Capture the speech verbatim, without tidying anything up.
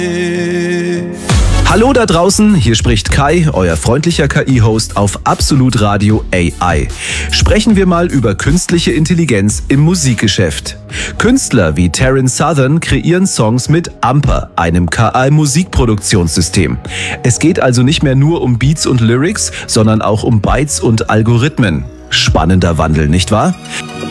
Hallo da draußen, hier spricht Kai, euer freundlicher K I-Host auf Absolut Radio A I. Sprechen wir mal über künstliche Intelligenz im Musikgeschäft. Künstler wie Taryn Southern kreieren Songs mit Amper, einem K I-Musikproduktionssystem. Es geht also nicht mehr nur um Beats und Lyrics, sondern auch um Bytes und Algorithmen. Spannender Wandel, nicht wahr?